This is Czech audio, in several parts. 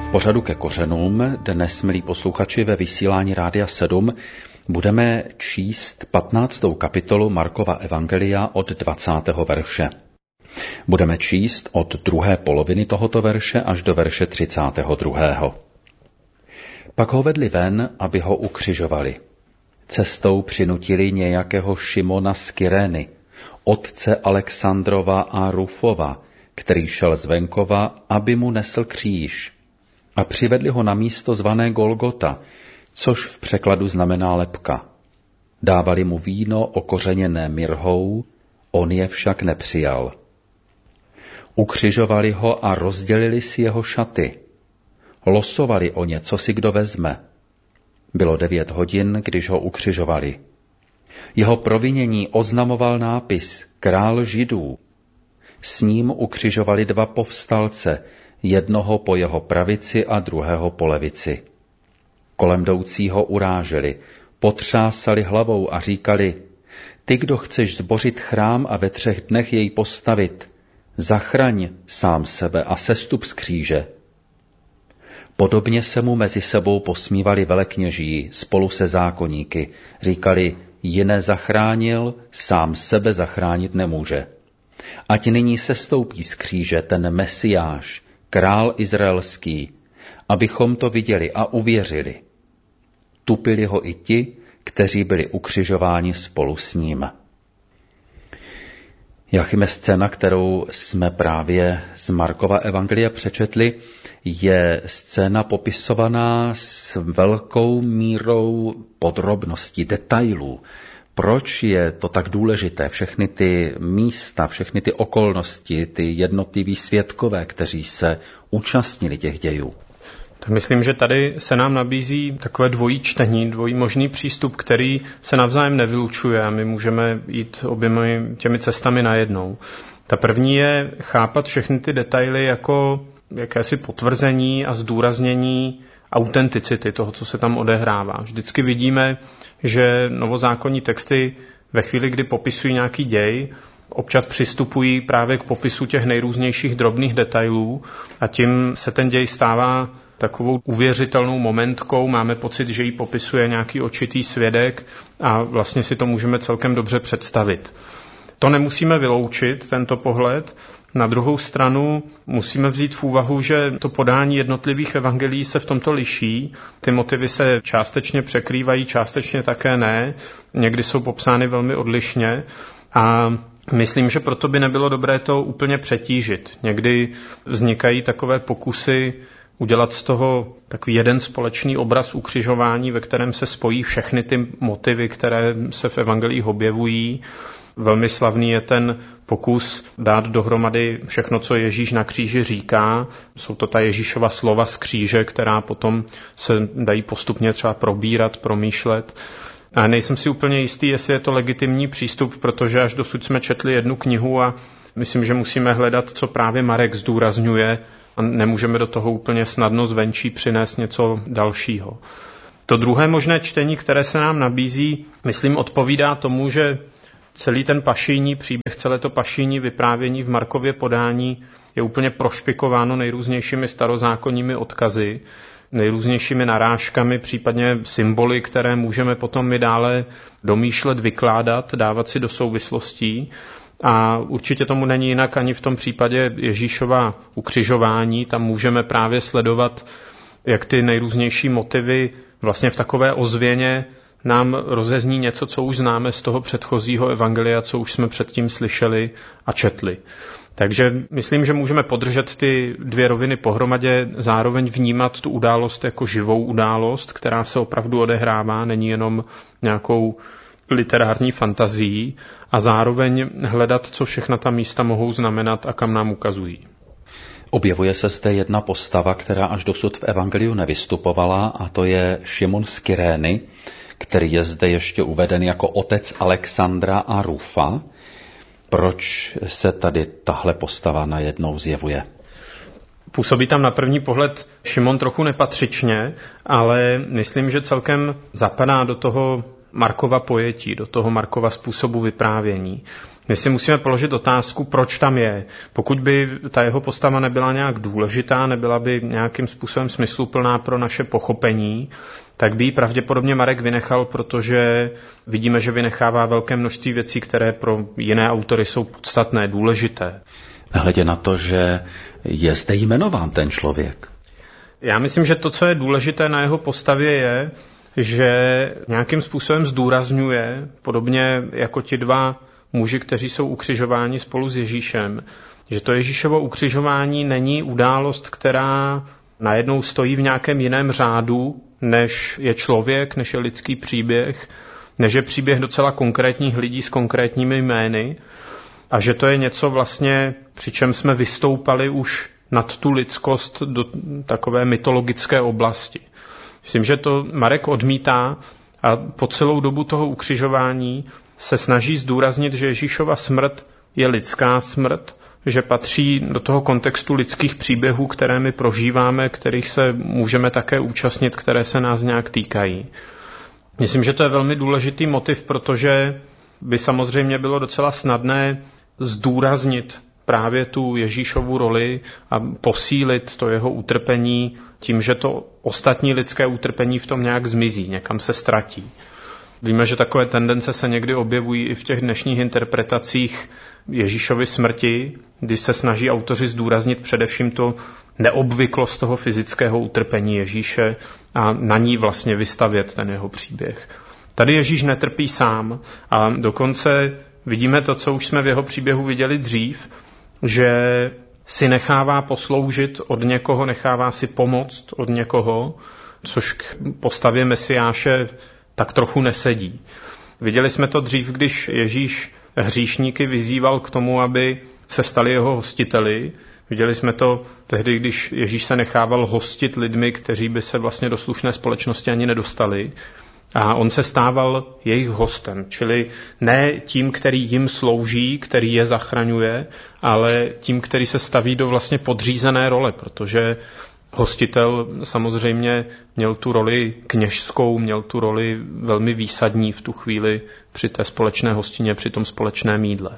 pořadu Ke kořenům dnes, milí posluchači, ve vysílání Rádia 7 budeme číst 15. kapitolu Markova evangelia od 20. verše. Budeme číst od druhé poloviny tohoto verše až do verše 32. Pak ho vedli ven, aby ho ukřižovali. Cestou přinutili nějakého Šimona z Kyrény, otce Alexandrova a Rufova, který šel z venkova, aby mu nesl kříž. A přivedli ho na místo zvané Golgota, což v překladu znamená lebka. Dávali mu víno okořeněné mirhou, on je však nepřijal. Ukřižovali ho a rozdělili si jeho šaty. Losovali o ně, co si kdo vezme. Bylo 9 hodin, když ho ukřižovali. Jeho provinění oznamoval nápis Král Židů. S ním ukřižovali 2 povstalce, jednoho po jeho pravici a druhého po levici. Kolem jdoucího uráželi, potřásali hlavou a říkali: Ty, kdo chceš zbořit chrám a ve 3 dnech jej postavit, zachraň sám sebe a sestup z kříže. Podobně se mu mezi sebou posmívali velekněží spolu se zákoníky. Říkali: Jiné zachránil, sám sebe zachránit nemůže. Ať nyní sestoupí z kříže ten Mesiáš, král izraelský, abychom to viděli a uvěřili. Tupili ho i ti, kteří byli ukřižováni spolu s ním. Jachime, scéna, kterou jsme právě z Markova evangelia přečetli, je scéna popisovaná s velkou mírou podrobností, detailů. Proč je to tak důležité? Všechny ty místa, všechny ty okolnosti, ty jednotliví svědkové, kteří se účastnili těch dějů. Tak myslím, že tady se nám nabízí takové dvojí čtení, dvojí možný přístup, který se navzájem nevylučuje a my můžeme jít oběma těmi cestami najednou. Ta první je chápat všechny ty detaily jako jakési potvrzení a zdůraznění autenticity toho, co se tam odehrává. Vždycky vidíme, že novozákonní texty ve chvíli, kdy popisují nějaký děj, občas přistupují právě k popisu těch nejrůznějších drobných detailů a tím se ten děj stává takovou uvěřitelnou momentkou. Máme pocit, že ji popisuje nějaký očitý svědek a vlastně si to můžeme celkem dobře představit. To nemusíme vyloučit, tento pohled. Na druhou stranu musíme vzít v úvahu, že to podání jednotlivých evangelií se v tomto liší. Ty motivy se částečně překrývají, částečně také ne. Někdy jsou popsány velmi odlišně a myslím, že proto by nebylo dobré to úplně přetížit. Někdy vznikají takové pokusy udělat z toho takový jeden společný obraz ukřižování, ve kterém se spojí všechny ty motivy, které se v evangelích objevují. Velmi slavný je ten pokus dát dohromady všechno, co Ježíš na kříži říká. Jsou to ta Ježíšova slova z kříže, která potom se dají postupně třeba probírat, promýšlet. A nejsem si úplně jistý, jestli je to legitimní přístup, protože až dosud jsme četli jednu knihu a myslím, že musíme hledat, co právě Marek zdůrazňuje a nemůžeme do toho úplně snadno zvenčí přinést něco dalšího. To druhé možné čtení, které se nám nabízí, myslím, odpovídá tomu, že celý ten pašijní příběh, celé to pašijní vyprávění v Markově podání je úplně prošpikováno nejrůznějšími starozákonními odkazy, nejrůznějšími narážkami, případně symboly, které můžeme potom my dále domýšlet, vykládat, dávat si do souvislostí. A určitě tomu není jinak ani v tom případě Ježíšova ukřižování. Tam můžeme právě sledovat, jak ty nejrůznější motivy vlastně v takové ozvěně nám rozezní něco, co už známe z toho předchozího evangelia, co už jsme předtím slyšeli a četli. Takže myslím, že můžeme podržet ty dvě roviny pohromadě, zároveň vnímat tu událost jako živou událost, která se opravdu odehrává, není jenom nějakou literární fantazií, a zároveň hledat, co všechna ta místa mohou znamenat a kam nám ukazují. Objevuje se zde jedna postava, která až dosud v evangeliu nevystupovala, a to je Šimon z Kyrény, který je zde ještě uveden jako otec Alexandra a Rufa. Proč se tady tahle postava najednou zjevuje? Působí tam na první pohled Šimon trochu nepatřičně, ale myslím, že celkem zapadá do toho Markova pojetí, do toho Markova způsobu vyprávění. My si musíme položit otázku, proč tam je. Pokud by ta jeho postava nebyla nějak důležitá, nebyla by nějakým způsobem smysluplná pro naše pochopení, tak by ji pravděpodobně Marek vynechal, protože vidíme, že vynechává velké množství věcí, které pro jiné autory jsou podstatné, důležité. Nehledě na to, že je zde jmenován ten člověk. Já myslím, že to, co je důležité na jeho postavě, je, že nějakým způsobem zdůrazňuje, podobně jako ti dva muži, kteří jsou ukřižováni spolu s Ježíšem, že to Ježíšovo ukřižování není událost, která najednou stojí v nějakém jiném řádu, než je člověk, než je lidský příběh, než je příběh docela konkrétních lidí s konkrétními jmény a že to je něco vlastně, při čem jsme vystoupali už nad tu lidskost do takové mytologické oblasti. Myslím, že to Marek odmítá a po celou dobu toho ukřižování se snaží zdůraznit, že Ježíšova smrt je lidská smrt, že patří do toho kontextu lidských příběhů, které my prožíváme, kterých se můžeme také účastnit, které se nás nějak týkají. Myslím, že to je velmi důležitý motiv, protože by samozřejmě bylo docela snadné zdůraznit právě tu Ježíšovu roli a posílit to jeho utrpení tím, že to ostatní lidské utrpení v tom nějak zmizí, někam se ztratí. Víme, že takové tendence se někdy objevují i v těch dnešních interpretacích Ježíšovy smrti, kdy se snaží autoři zdůraznit především to neobvyklost toho fyzického utrpení Ježíše a na ní vlastně vystavět ten jeho příběh. Tady Ježíš netrpí sám a dokonce vidíme to, co už jsme v jeho příběhu viděli dřív, že si nechává posloužit od někoho, nechává si pomoct od někoho, což k postavě Mesiáše tak trochu nesedí. Viděli jsme to dřív, když Ježíš hříšníky vyzýval k tomu, aby se stali jeho hostiteli. Viděli jsme to tehdy, když Ježíš se nechával hostit lidmi, kteří by se vlastně do slušné společnosti ani nedostali. A on se stával jejich hostem, čili ne tím, který jim slouží, který je zachraňuje, ale tím, který se staví do vlastně podřízené role, protože hostitel samozřejmě měl tu roli kněžskou, měl tu roli velmi výsadní v tu chvíli při té společné hostině, při tom společném jídle.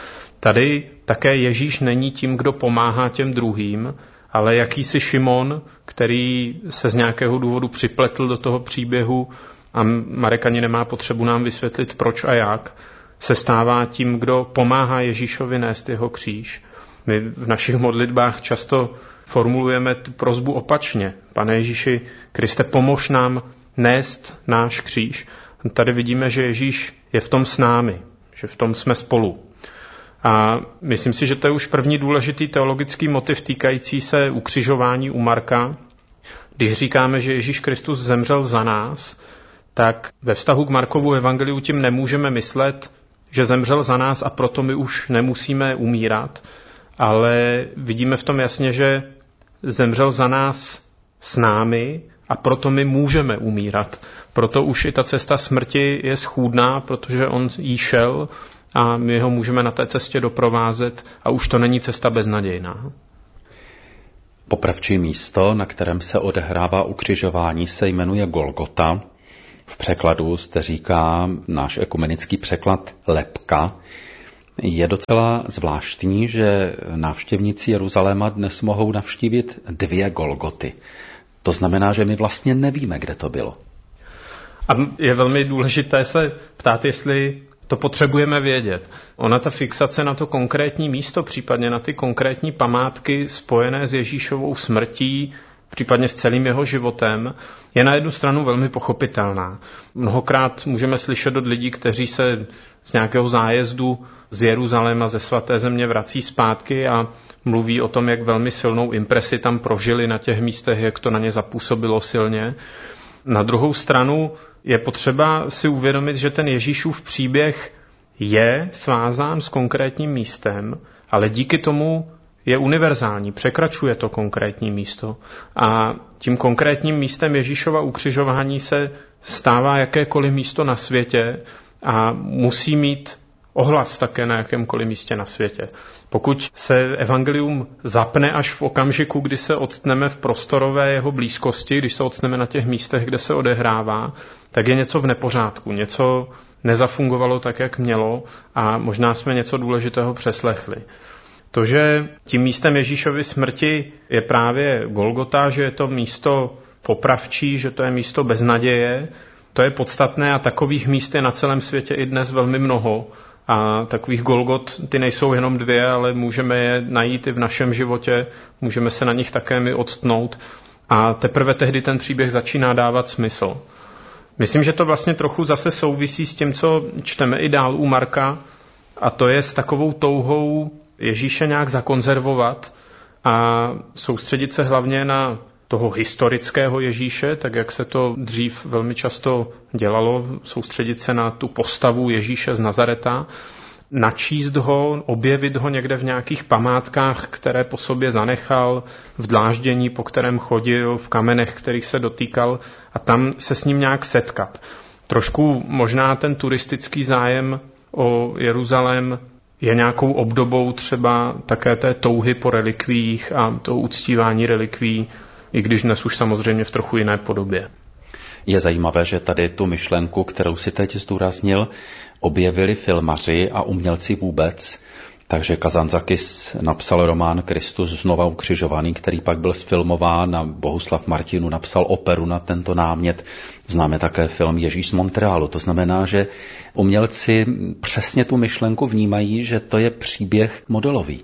Tady také Ježíš není tím, kdo pomáhá těm druhým, ale jakýsi Šimon, který se z nějakého důvodu připletl do toho příběhu a Marek ani nemá potřebu nám vysvětlit proč a jak, se stává tím, kdo pomáhá Ježíšovi nést jeho kříž. My v našich modlitbách často formulujeme tu prosbu opačně. Pane Ježíši Kriste, pomož nám nést náš kříž. Tady vidíme, že Ježíš je v tom s námi, že v tom jsme spolu. A myslím si, že to je už první důležitý teologický motiv týkající se ukřižování u Marka. Když říkáme, že Ježíš Kristus zemřel za nás, tak ve vztahu k Markovu evangeliu tím nemůžeme myslet, že zemřel za nás a proto my už nemusíme umírat, ale vidíme v tom jasně, že zemřel za nás s námi a proto my můžeme umírat. Proto už i ta cesta smrti je schůdná, protože on jí šel a my ho můžeme na té cestě doprovázet a už to není cesta beznadějná. Popravčí místo, na kterém se odehrává ukřižování, se jmenuje Golgota. V překladu zde říká náš ekumenický překlad lebka. Je docela zvláštní, že návštěvníci Jeruzaléma dnes mohou navštívit 2 Golgoty. To znamená, že my vlastně nevíme, kde to bylo. A je velmi důležité se ptát, jestli to potřebujeme vědět. Ona ta fixace na to konkrétní místo, případně na ty konkrétní památky spojené s Ježíšovou smrtí, případně s celým jeho životem, je na jednu stranu velmi pochopitelná. Mnohokrát můžeme slyšet od lidí, kteří se z nějakého zájezdu z Jeruzaléma, ze svaté země vrací zpátky a mluví o tom, jak velmi silnou impresi tam prožili na těch místech, jak to na ně zapůsobilo silně. Na druhou stranu je potřeba si uvědomit, že ten Ježíšův příběh je svázán s konkrétním místem, ale díky tomu je univerzální, překračuje to konkrétní místo. A tím konkrétním místem Ježíšova ukřižování se stává jakékoliv místo na světě a musí mít ohlas také na jakémkoliv místě na světě. Pokud se evangelium zapne až v okamžiku, kdy se odstneme v prostorové jeho blízkosti, když se odstneme na těch místech, kde se odehrává, tak je něco v nepořádku, něco nezafungovalo tak, jak mělo a možná jsme něco důležitého přeslechli. To, že tím místem Ježíšovy smrti je právě Golgota, že je to místo popravčí, že to je místo beznaděje, to je podstatné a takových míst je na celém světě i dnes velmi mnoho. A takových Golgot, ty nejsou jenom 2, ale můžeme je najít i v našem životě, můžeme se na nich také my odstnout a teprve tehdy ten příběh začíná dávat smysl. Myslím, že to vlastně trochu zase souvisí s tím, co čteme i dál u Marka, a to je s takovou touhou Ježíše nějak zakonzervovat a soustředit se hlavně na toho historického Ježíše, tak jak se to dřív velmi často dělalo, soustředit se na tu postavu Ježíše z Nazareta, načíst ho, objevit ho někde v nějakých památkách, které po sobě zanechal, v dláždění, po kterém chodil, v kamenech, kterých se dotýkal a tam se s ním nějak setkat. Trošku možná ten turistický zájem o Jeruzalém je nějakou obdobou třeba také té touhy po relikviích a to uctívání relikví, i když dnes už samozřejmě v trochu jiné podobě. Je zajímavé, že tady tu myšlenku, kterou si teď zdůraznil, objevili filmaři a umělci vůbec. Takže Kazantzakis napsal román Kristus znova ukřižovaný, který pak byl sfilmován a Bohuslav Martinů napsal operu na tento námět. Známe také film Ježíš z Montrealu. To znamená, že umělci přesně tu myšlenku vnímají, že to je příběh modelový.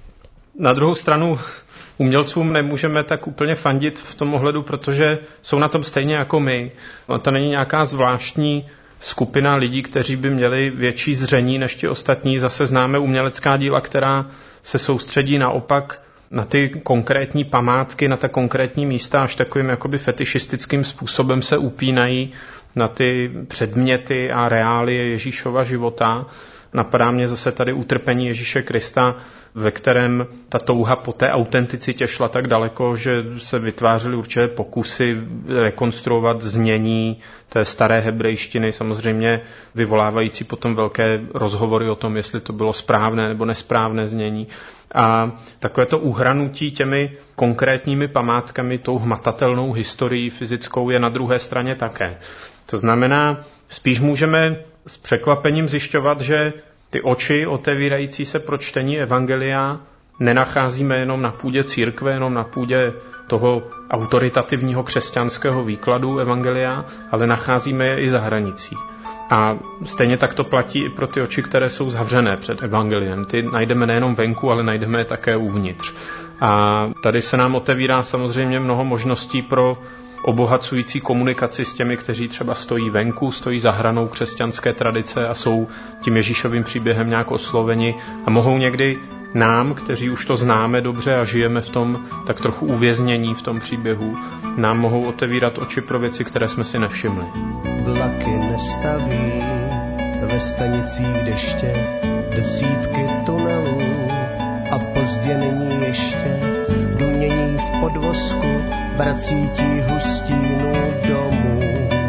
Na druhou stranu umělcům nemůžeme tak úplně fandit v tom ohledu, protože jsou na tom stejně jako my. To není nějaká zvláštní skupina lidí, kteří by měli větší zření než ti ostatní. Zase známe umělecká díla, která se soustředí naopak na ty konkrétní památky, na ta konkrétní místa, až takovým jakoby fetišistickým způsobem se upínají na ty předměty a reálie Ježíšova života. Napadá mě zase tady utrpení Ježíše Krista, ve kterém ta touha po té autenticitě šla tak daleko, že se vytvářely určité pokusy rekonstruovat znění té staré hebrejštiny, samozřejmě vyvolávající potom velké rozhovory o tom, jestli to bylo správné nebo nesprávné znění. A takové to uhranutí těmi konkrétními památkami, tou hmatatelnou historií fyzickou je na druhé straně také. To znamená, spíš můžeme s překvapením zjišťovat, že ty oči otevírající se pro čtení evangelia nenacházíme jenom na půdě církve, jenom na půdě toho autoritativního křesťanského výkladu evangelia, ale nacházíme je i za hranicí. A stejně tak to platí i pro ty oči, které jsou zavřené před evangeliem. Ty najdeme nejenom venku, ale najdeme je také uvnitř. A tady se nám otevírá samozřejmě mnoho možností pro obohacující komunikaci s těmi, kteří třeba stojí venku, stojí za hranou křesťanské tradice a jsou tím Ježíšovým příběhem nějak osloveni a mohou někdy nám, kteří už to známe dobře a žijeme v tom tak trochu uvěznění v tom příběhu, nám mohou otevírat oči pro věci, které jsme si nevšimli. Vlaky nestaví ve stanicích deště, desítky tunelů a pozdě není ještě dumění v podvozku vracítí hustínu domů.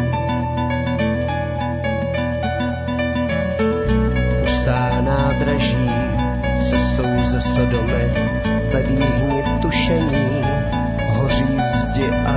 Pustá nádraží cestou ze Sodomy vedí hnit tušení, hoří zdi